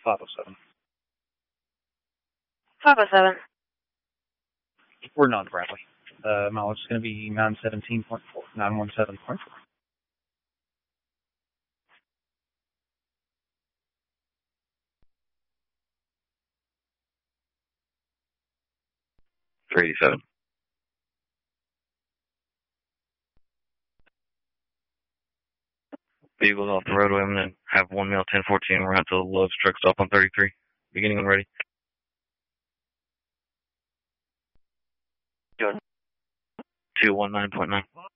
507. 507. We're not Bradley. Mileage is going to be 917.4. 917.4. $387. Vehicles off the roadway. I'm going to have 1 male 1014 around to the Love's truck stop on 33. Beginning when ready. 219.9.